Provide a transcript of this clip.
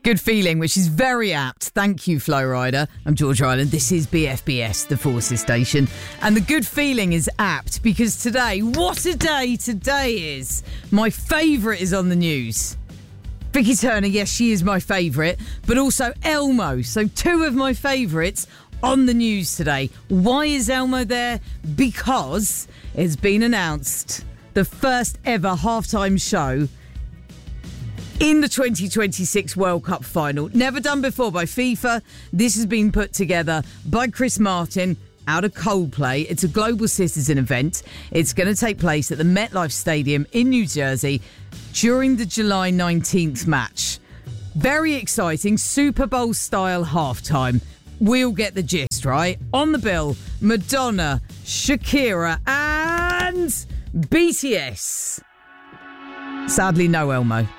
Good feeling, which is very apt. Thank you, Flowrider. I'm George Ryland. This is BFBS, the Forces Station. And the good feeling is apt because today, what a day today is. My favourite is on the news. Vicky Turner, yes, she is my favourite, but also Elmo. So two of my favourites on the news today. Why is Elmo there? Because it's been announced the first ever halftime show in the 2026 World Cup final. Never done before by FIFA. This has been put together by Chris Martin out of Coldplay. It's a global citizen event. It's going to take place at the MetLife Stadium in New Jersey during the July 19th match. Very exciting, Super Bowl style halftime. We'll get the gist, right? On the bill, Madonna, Shakira and BTS. Sadly, no Elmo.